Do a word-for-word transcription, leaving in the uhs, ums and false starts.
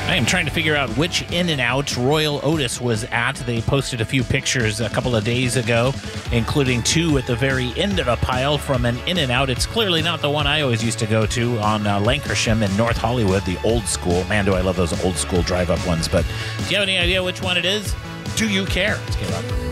I am trying to figure out which In-N-Out Royal Otis was at. They posted a few pictures a couple of days ago, including two at the very end of a pile from an In-N-Out. It's clearly not the one I always used to go to on uh, Lancashire in North Hollywood, the old school. Man, do I love those old school drive-up ones. But do you have any idea which one it is? Do you care? Let's get on.